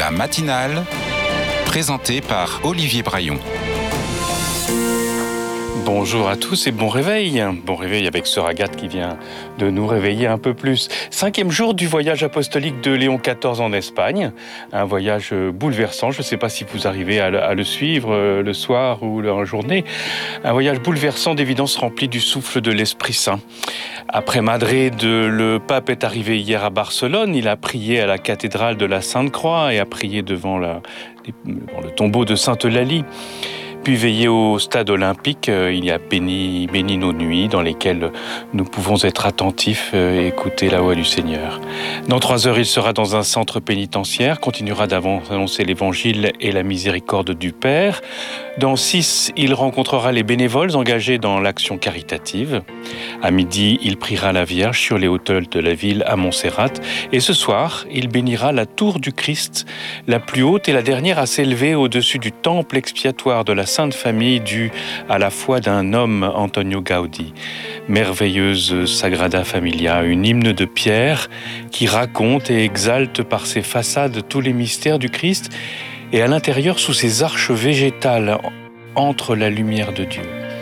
La matinale, présentée par Olivier Braillon. Bonjour à tous et bon réveil. Bon réveil avec Sœur Agathe qui vient de nous réveiller un peu plus. 5e jour du voyage apostolique de Léon XIV en Espagne. Un voyage bouleversant. Je ne sais pas si vous arrivez à le suivre le soir ou la journée. Un voyage bouleversant d'évidence rempli du souffle de l'Esprit Saint. Après Madrid, le pape est arrivé hier à Barcelone. Il a prié à la cathédrale de la Sainte-Croix et a prié devant le tombeau de Sainte Eulalie. Puis veillé au stade olympique, il y a béni nos nuits dans lesquelles nous pouvons être attentifs et écouter la voix du Seigneur. Dans 3 heures, il sera dans un centre pénitentiaire, continuera d'annoncer l'évangile et la miséricorde du Père. Dans 6, il rencontrera les bénévoles engagés dans l'action caritative. À midi, il priera la Vierge sur les hauteurs de la ville à Montserrat. Et ce soir, il bénira la tour du Christ, la plus haute et la dernière à s'élever au-dessus du temple expiatoire de la Sainte Famille due à la foi d'un homme, Antonio Gaudí. Merveilleuse Sagrada Familia, une hymne de pierre qui raconte et exalte par ses façades tous les mystères du Christ et à l'intérieur sous ses arches végétales entre la lumière de Dieu.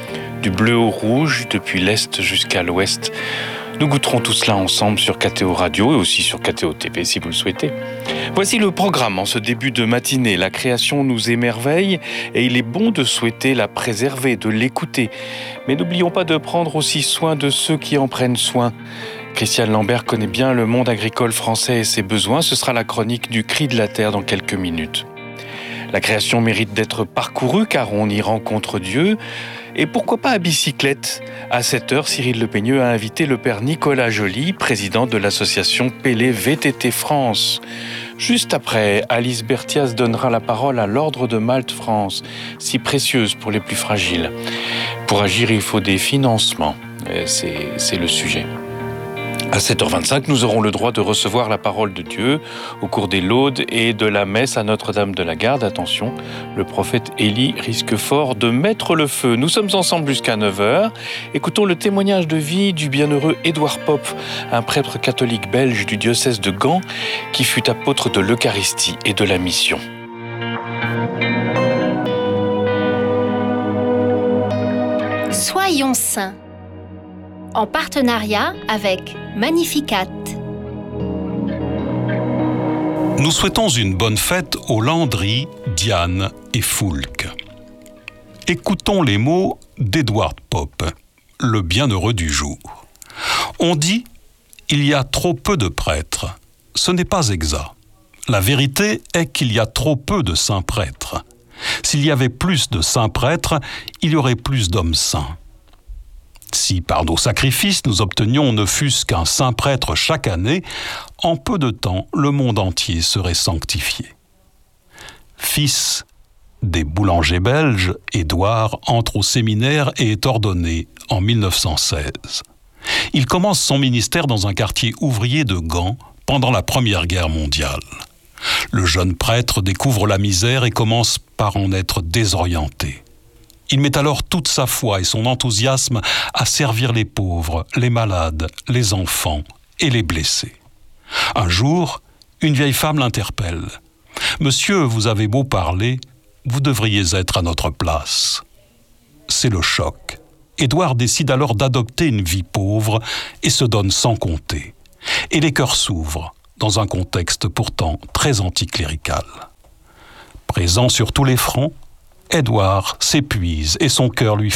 Du bleu au rouge, depuis l'est jusqu'à l'ouest. Nous goûterons tout cela ensemble sur KTO Radio et aussi sur KTO TV si vous le souhaitez. Voici le programme en ce début de matinée. La création nous émerveille et il est bon de souhaiter la préserver, de l'écouter. Mais n'oublions pas de prendre aussi soin de ceux qui en prennent soin. Christiane Lambert connaît bien le monde agricole français et ses besoins. Ce sera la chronique du Cri de la Terre dans quelques minutes. La création mérite d'être parcourue car on y rencontre Dieu. Et pourquoi pas à bicyclette ? À 7h, Cyril Lepeigneux a invité le père Nicolas Joly, président de l'association Pélé VTT France. Juste après, Alice Berthias donnera la parole à l'Ordre de Malte France, si précieuse pour les plus fragiles. Pour agir, il faut des financements. C'est le sujet. À 7h25, nous aurons le droit de recevoir la parole de Dieu au cours des laudes et de la messe à Notre-Dame de la Garde. Attention, le prophète Élie risque fort de mettre le feu. Nous sommes ensemble jusqu'à 9h. Écoutons le témoignage de vie du bienheureux Édouard Pope, un prêtre catholique belge du diocèse de Gand qui fut apôtre de l'Eucharistie et de la mission. Soyons saints. En partenariat avec Magnificat. Nous souhaitons une bonne fête aux Landry, Diane et Foulque. Écoutons les mots d'Édouard Pope, le bienheureux du jour. On dit « il y a trop peu de prêtres ». Ce n'est pas exact. La vérité est qu'il y a trop peu de saints prêtres. S'il y avait plus de saints prêtres, il y aurait plus d'hommes saints. Si par nos sacrifices nous obtenions ne fût-ce qu'un saint prêtre chaque année, en peu de temps le monde entier serait sanctifié. Fils des boulangers belges, Édouard entre au séminaire et est ordonné en 1916. Il commence son ministère dans un quartier ouvrier de Gand pendant la Première Guerre mondiale. Le jeune prêtre découvre la misère et commence par en être désorienté. Il met alors toute sa foi et son enthousiasme à servir les pauvres, les malades, les enfants et les blessés. Un jour, une vieille femme l'interpelle. « Monsieur, vous avez beau parler, vous devriez être à notre place. » C'est le choc. Édouard décide alors d'adopter une vie pauvre et se donne sans compter. Et les cœurs s'ouvrent, dans un contexte pourtant très anticlérical. Présent sur tous les fronts, Édouard s'épuise et son cœur lui